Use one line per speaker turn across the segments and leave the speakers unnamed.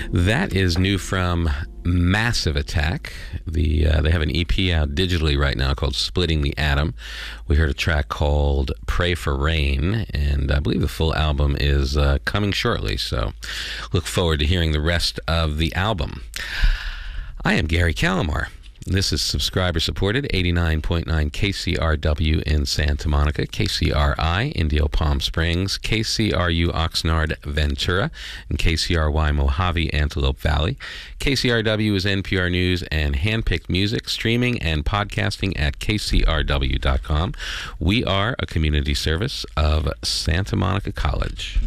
That is new from Massive Attack. They have an EP out digitally right now called Splitting the Atom. We heard a track called Pray for Rain, and I believe the full album is coming shortly, so look forward to hearing the rest of the album. I am Gary Calamar. This is subscriber-supported 89.9 KCRW in Santa Monica, KCRI Indio Palm Springs, KCRU Oxnard Ventura, and KCRY Mojave Antelope Valley. KCRW is NPR News and handpicked music, streaming, and podcasting at kcrw.com. We are a community service of Santa Monica College.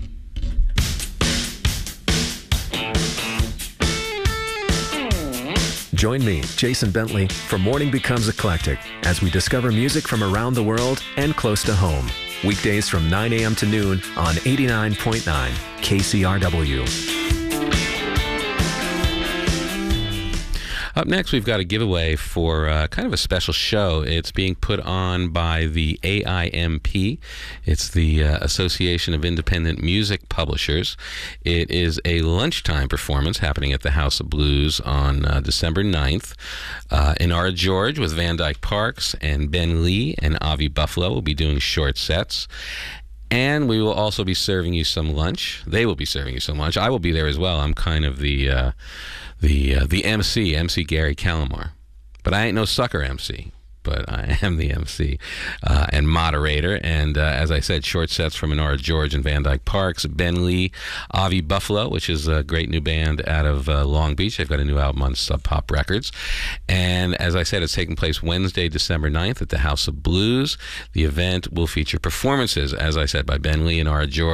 Join me, Jason Bentley, for Morning Becomes Eclectic as we discover music from around the world and close to home. Weekdays from 9 a.m. to noon on 89.9 KCRW.
Up next, we've got a giveaway for kind of a special show. It's being put on by the AIMP. It's the Association of Independent Music Publishers. It is a lunchtime performance happening at the House of Blues on December 9th. Inara George with Van Dyke Parks and Ben Lee and Avi Buffalo will be doing short sets. And we will also be serving you some lunch. They will be serving you some lunch. I will be there as well. I'm kind of the MC Gary Calamar. But I ain't no sucker MC. But I am the MC and moderator. And as I said, short sets from Inara George and Van Dyke Parks, Ben Lee, Avi Buffalo, which is a great new band out of Long Beach. They've got a new album on Sub Pop Records. And as I said, it's taking place Wednesday, December 9th at the House of Blues. The event will feature performances, as I said, by Ben Lee and Inara George.